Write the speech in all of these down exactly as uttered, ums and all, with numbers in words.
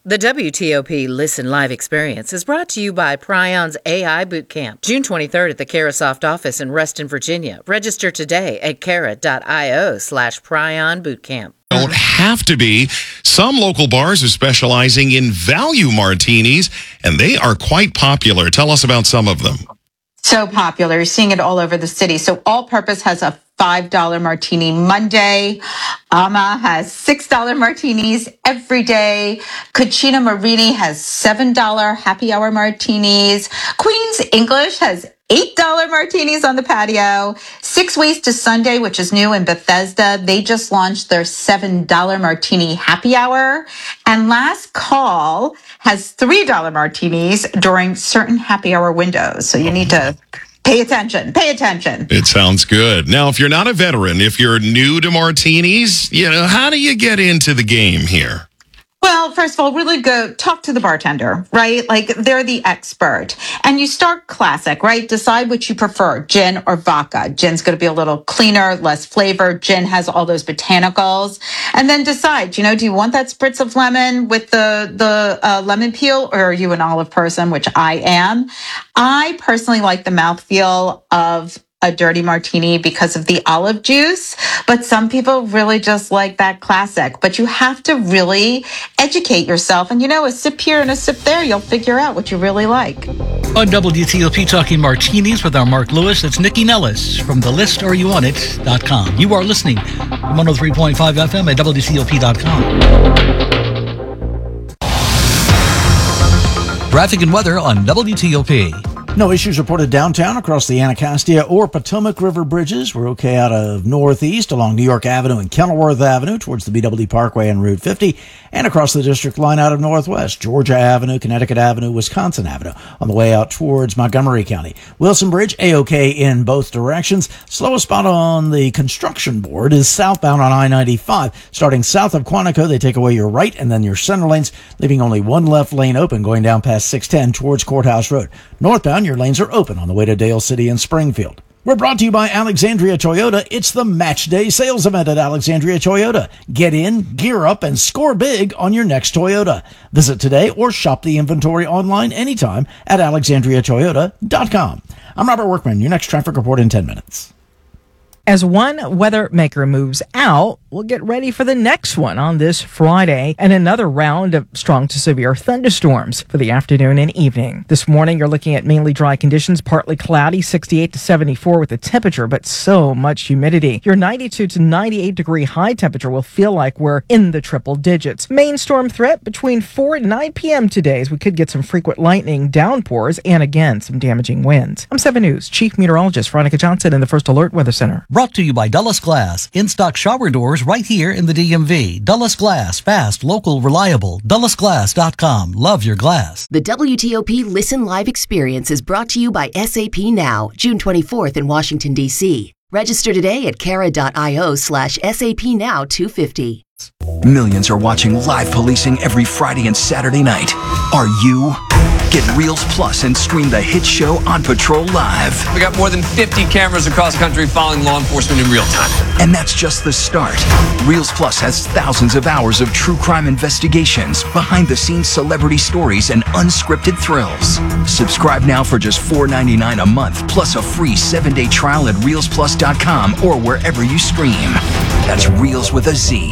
The W T O P Listen Live experience is brought to you by Prion's A I Bootcamp, June twenty-third at the Carasoft office in Reston, Virginia. Register today at cara.io slash Prion Bootcamp. Don't have to be. Some local bars are specializing in value martinis, and they are quite popular. Tell us about some of them. So popular. You're seeing it all over the city. So All Purpose has a five dollar martini Monday. Ama has six dollar martinis every day. Cucina Marini has seven dollar happy hour martinis. Queen's English has eight dollar martinis on the patio. Six Ways to Sunday, which is new in Bethesda. They just launched their seven dollar martini happy hour. And Last Call has three dollar martinis during certain happy hour windows. So you need to Pay attention. Pay attention. It sounds good. Now, if you're not a veteran, if you're new to martinis, you know, how do you get into the game here? Well, first of all, really go talk to the bartender, right? Like they're the expert. And you start classic, right? Decide what you prefer, gin or vodka. Gin's going to be a little cleaner, less flavor. Gin has all those botanicals. And then decide, you know, do you want that spritz of lemon with the, the uh, lemon peel, or are you an olive person, which I am? I personally like the mouthfeel of a dirty martini because of the olive juice, but some people really just like that classic. But you have to really educate yourself, and you know, a sip here and a sip there, you'll figure out what you really like. On W T O P Talking Martinis with our Mark Lewis, it's Nikki Nellis from the list are you on it dot com. You are listening to one oh three point five F M at W T O P dot com. Traffic and weather on W T O P. No issues reported downtown across the Anacostia or Potomac River bridges. We're okay out of northeast along New York Avenue and Kenilworth Avenue towards the B W D Parkway and Route fifty, and across the district line out of northwest, Georgia Avenue, Connecticut Avenue, Wisconsin Avenue on the way out towards Montgomery County. Wilson Bridge, A-OK in both directions. Slowest spot on the construction board is southbound on I ninety-five. Starting south of Quantico, they take away your right and then your center lanes, leaving only one left lane open going down past six ten towards Courthouse Road. Northbound, your lanes are open on the way to Dale City and Springfield. We're brought to you by Alexandria Toyota. It's the Match Day sales event at Alexandria Toyota. Get in, gear up, and score big on your next Toyota. Visit today or shop the inventory online anytime at alexandria toyota dot com. I'm Robert Workman. Your next traffic report in ten minutes. As one weather maker moves out, we'll get ready for the next one on this Friday and another round of strong to severe thunderstorms for the afternoon and evening. This morning, you're looking at mainly dry conditions, partly cloudy, sixty-eight to seventy-four with the temperature, but so much humidity. Your ninety-two to ninety-eight degree high temperature will feel like we're in the triple digits. Main storm threat between four and nine p.m. today, as we could get some frequent lightning, downpours, and again, some damaging winds. I'm seven News Chief Meteorologist Veronica Johnson in the First Alert Weather Center. Brought to you by Dulles Glass. In-stock shower doors right here in the D M V. Dulles Glass. Fast, local, reliable. Dulles Glass dot com. Love your glass. The W T O P Listen Live experience is brought to you by S A P Now, June twenty-fourth in Washington, D C. Register today at cara.io slash SAP Now 250. Millions are watching live policing every Friday and Saturday night. Are you? Get Reels Plus and stream the hit show On Patrol Live. We got more than fifty cameras across the country following law enforcement in real time. And that's just the start. Reels Plus has thousands of hours of true crime investigations, behind-the-scenes celebrity stories, and unscripted thrills. Subscribe now for just four ninety-nine a month, plus a free seven-day trial at reels plus dot com or wherever you stream. That's Reels with a Z.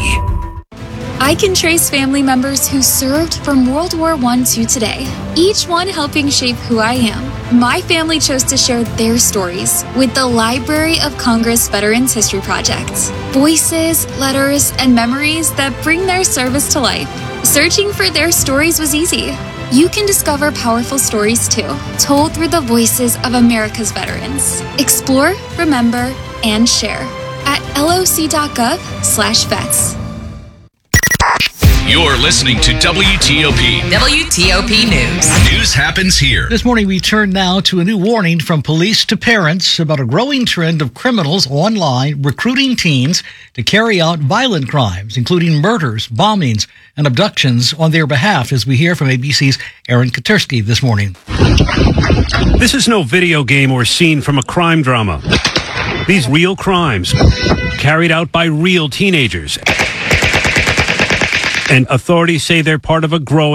I can trace family members who served from World War One to today, each one helping shape who I am. My family chose to share their stories with the Library of Congress Veterans History Project. Voices, letters, and memories that bring their service to life. Searching for their stories was easy. You can discover powerful stories too, told through the voices of America's veterans. Explore, remember, and share at loc.gov slash vets. You're listening to W T O P. W T O P News. News happens here. This morning, we turn now to a new warning from police to parents about a growing trend of criminals online recruiting teens to carry out violent crimes, including murders, bombings, and abductions on their behalf, as we hear from A B C's Aaron Katersky this morning. This is no video game or scene from a crime drama. These real crimes carried out by real teenagers. And authorities say they're part of a growing